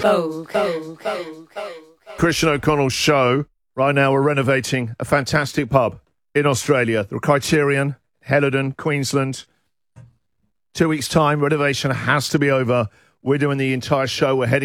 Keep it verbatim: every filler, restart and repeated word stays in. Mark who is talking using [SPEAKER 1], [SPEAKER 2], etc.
[SPEAKER 1] Christian O'Connell's show. Right now we're renovating a fantastic pub in Australia. The Criterion, Helidon, Queensland. Two weeks' time, renovation has to be over. We're doing the entire show. We're heading